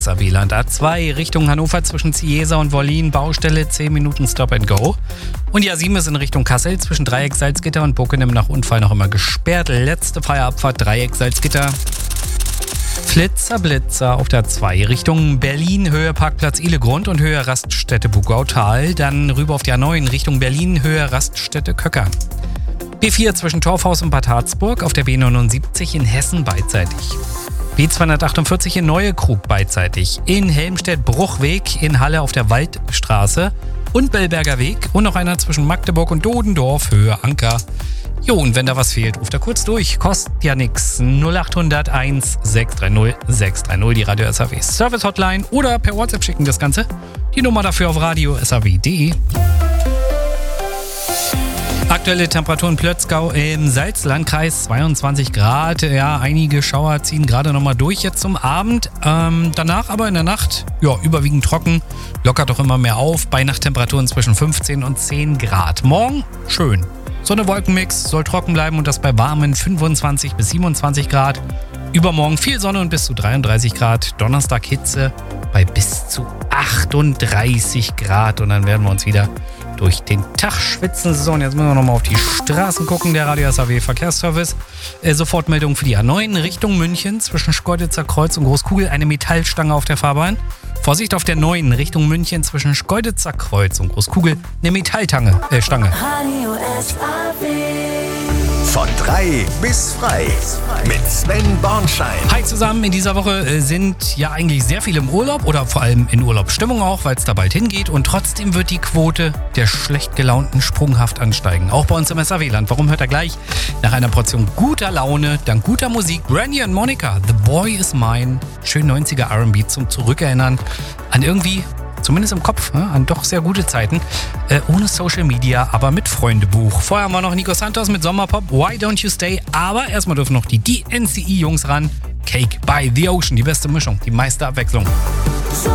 WLAN A2 Richtung Hannover zwischen Ciesa und Wollin, Baustelle, 10 Minuten Stop and Go. Und die A7 ist in Richtung Kassel zwischen Dreieck Salzgitter und Bockenem nach Unfall noch immer gesperrt. Letzte freie Abfahrt Dreieck Salzgitter. Flitzer Blitzer auf der 2 Richtung Berlin, Höhe Parkplatz Ihlegrund und Höhe Raststätte Bugautal. Dann rüber auf die A9 Richtung Berlin, Höhe Raststätte Köckern. B4 zwischen Torfhaus und Bad Harzburg, auf der B79 in Hessen beidseitig. B248 in Neuekrug beidseitig, in Helmstedt Bruchweg, in Halle auf der Waldstraße und Bellberger Weg und noch einer zwischen Magdeburg und Dodendorf, Höhe Anker. Jo, und wenn da was fehlt, ruft da kurz durch, kostet ja nix. 0800 1630 630, die Radio SAW Service Hotline oder per WhatsApp schicken das Ganze. Die Nummer dafür auf radio.saw.de. Aktuelle Temperaturen Plötzgau im Salzlandkreis 22 Grad. Ja, einige Schauer ziehen gerade nochmal durch jetzt zum Abend. Danach aber in der Nacht, ja, überwiegend trocken. Lockert doch immer mehr auf bei Nachttemperaturen zwischen 15 und 10 Grad. Morgen schön. Sonne-Wolkenmix soll trocken bleiben und das bei warmen 25 bis 27 Grad. Übermorgen viel Sonne und bis zu 33 Grad. Donnerstag Hitze bei bis zu 38 Grad. Und dann werden wir uns wieder durch den Tag schwitzen. So, und jetzt müssen wir nochmal auf die Straßen gucken. Der Radio SAW Verkehrsservice. Sofortmeldung für die A9 Richtung München zwischen Schkeuditzer Kreuz und Großkugel. Eine Metallstange auf der Fahrbahn. Vorsicht auf der 9 Richtung München zwischen Schkeuditzer Kreuz und Großkugel. Eine Metallstange. Radio SAW. Von 3 bis frei mit Sven Bornschein. Hi zusammen, in dieser Woche sind ja eigentlich sehr viele im Urlaub oder vor allem in Urlaubsstimmung auch, weil es da bald hingeht und trotzdem wird die Quote der schlecht gelaunten sprunghaft ansteigen. Auch bei uns im SAW-Land. Warum, hört er gleich? Nach einer Portion guter Laune, dank guter Musik, Brandy und Monica, The Boy Is Mine, schön 90er R&B zum Zurückerinnern an irgendwie, zumindest im Kopf, an doch sehr gute Zeiten. Ohne Social Media, aber mit Freundebuch. Vorher haben wir noch Nico Santos mit Sommerpop, Why Don't You Stay? Aber erstmal dürfen noch die DNCE-Jungs ran. Cake by the Ocean, die beste Mischung, die meiste Abwechslung.